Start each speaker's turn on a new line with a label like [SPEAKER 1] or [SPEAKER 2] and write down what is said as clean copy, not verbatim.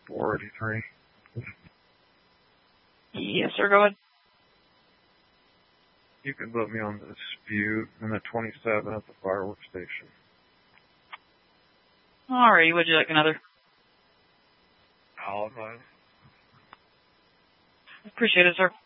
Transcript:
[SPEAKER 1] 483.
[SPEAKER 2] Yes, sir, go ahead.
[SPEAKER 1] You can put me on the dispute in the 27 at the fireworks station.
[SPEAKER 2] Alrighty, would you like another?
[SPEAKER 1] All right.
[SPEAKER 2] Appreciate it, sir.